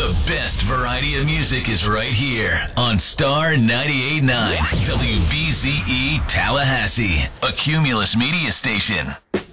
The best variety of music is right here on Star 98.9 WBZE Tallahassee, a Cumulus media station.